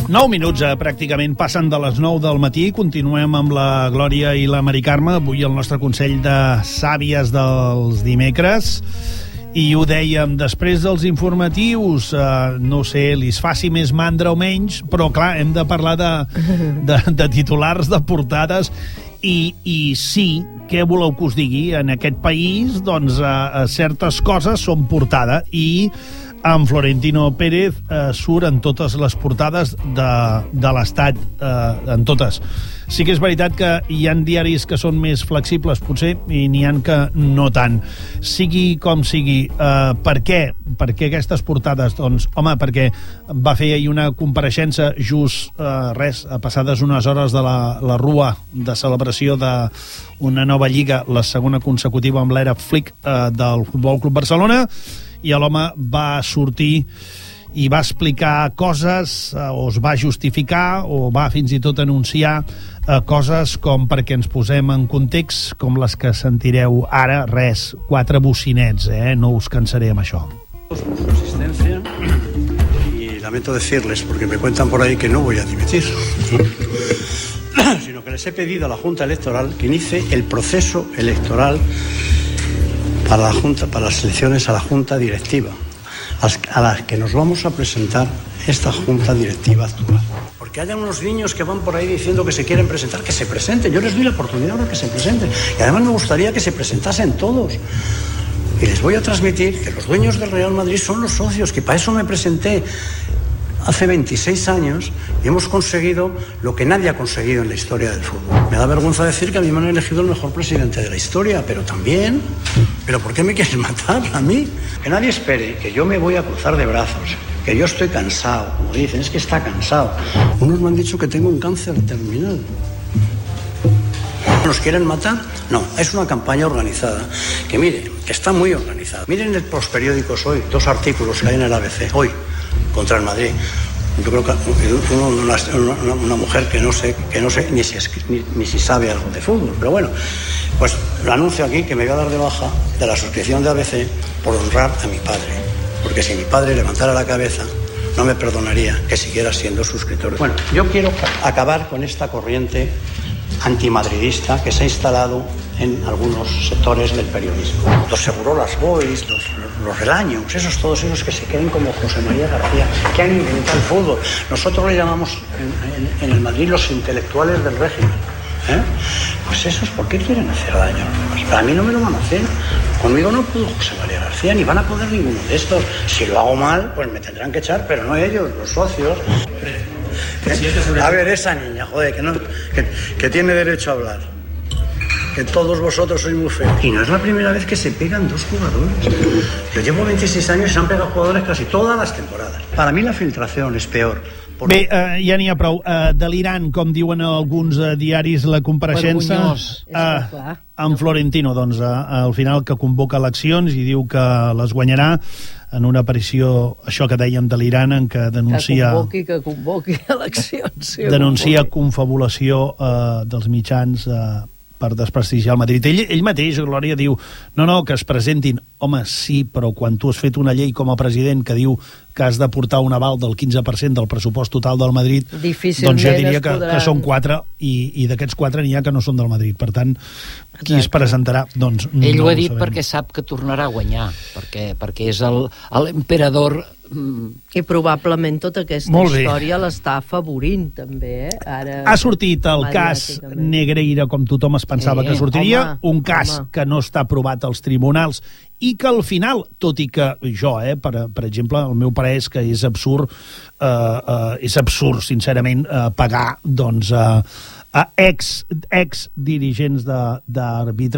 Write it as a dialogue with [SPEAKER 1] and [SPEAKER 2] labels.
[SPEAKER 1] 9 minuts, pràcticament passen de les 9 del matí. Continuem amb la Glòria i la Mari Carme. Avui el nostre Consell de Sàvies dels dimecres. I ho dèiem, després dels informatius, no sé, li es faci més mandra o menys, però clar, hem de parlar de titulars, de portades, i sí, què voleu que us digui? En aquest país, doncs, certes coses són portada, i en Florentino Pérez surt en totes les portades de l'Estat, en totes. Sí que és veritat que hi ha diaris que són més flexibles, potser, i n'hi ha que no tant. Sigui com sigui, per què? Per què aquestes portades? Doncs, home, perquè va fer ahir una compareixença just, passades unes hores de la rua de celebració d'una nova lliga, la segona consecutiva amb l'era Flick del Futbol Club Barcelona, i l'home va sortir i va explicar coses, o es va justificar, o va fins i tot anunciar coses com, perquè ens posem en context, com les que sentireu ara, 4 bocinets, no us cansaré amb això.
[SPEAKER 2] Asistencia, y lamento decirles, porque me cuentan por ahí que no voy a dimitir, sino que les he pedido a la Junta Electoral que inicie el proceso electoral para las elecciones a la Junta Directiva, a las que nos vamos a presentar esta Junta Directiva actual. Porque haya unos niños que van por ahí diciendo que se quieren presentar, que se presenten. Yo les doy la oportunidad de que se presenten. Y además me gustaría que se presentasen todos. Y les voy a transmitir que los dueños del Real Madrid son los socios, que para eso me presenté hace 26 años y hemos conseguido lo que nadie ha conseguido en la historia del fútbol. Me da vergüenza decir que a mí me han elegido el mejor presidente de la historia, pero también... ¿Pero por qué me quieren matar a mí? Que nadie espere que yo me voy a cruzar de brazos, que yo estoy cansado, como dicen, es que está cansado. Unos me han dicho que tengo un cáncer terminal. ¿Nos quieren matar? No, es una campaña organizada, que mire, que está muy organizada. Miren los periódicos hoy, 2 artículos que hay en el ABC, hoy, contra el Madrid. Yo creo que una mujer que no sé ni si sabe algo de fútbol, pero bueno, pues lo anuncio aquí, que me voy a dar de baja de la suscripción de ABC por honrar a mi padre, porque si mi padre levantara la cabeza no me perdonaría que siguiera siendo suscriptor. Bueno, yo quiero acabar con esta corriente antimadridista que se ha instalado en algunos sectores del periodismo. Los Segurolas Boys, los Relaños, todos esos que se creen como José María García, que han inventado el fútbol. Nosotros le llamamos en el Madrid los intelectuales del régimen. Pues esos, ¿por qué quieren hacer daño? Pues a mí no me lo van a hacer. Conmigo no pudo José María García, ni van a poder ninguno de estos. Si lo hago mal, pues me tendrán que echar, pero no ellos, los socios. A ver, esa niña, joder, que tiene derecho a hablar. Que todos vosotros sois muy feos. Y no es la primera vez que se pegan 2 jugadores. Yo llevo 26 años y se han pegado jugadores casi todas las temporadas. Para mí la filtración es peor.
[SPEAKER 1] Bé, ja n'hi ha prou. Delirant, com diuen alguns diaris, la compareixença amb Florentino, doncs, al final, que convoca eleccions i diu que les guanyarà en una aparició, això que dèiem, delirant, en què denuncia...
[SPEAKER 3] Que convoqui eleccions.
[SPEAKER 1] Denuncia confabulació dels mitjans per desprestigiar el Madrid. Ell mateix, Glòria, diu no, que es presentin. Home, sí, però quan tu has fet una llei com a president que diu que has de portar un aval del 15% del pressupost total del Madrid, doncs jo diria que són 4 i d'aquests 4 n'hi ha que no són del Madrid. Per tant, qui es presentarà? Doncs no
[SPEAKER 4] ell ho ha dit
[SPEAKER 1] sabem.
[SPEAKER 4] perquè sap que tornarà a guanyar, perquè és l'emperador.
[SPEAKER 3] I probablement tota aquesta història l'està afavorint també. Ara,
[SPEAKER 1] ha sortit el cas Negreira com tothom es pensava que sortiria, un cas que no està aprovat als tribunals i que al final, tot i que jo, per exemple, el meu parer és que és absurd, sincerament, pagar doncs a ex dirigents d'arbitratge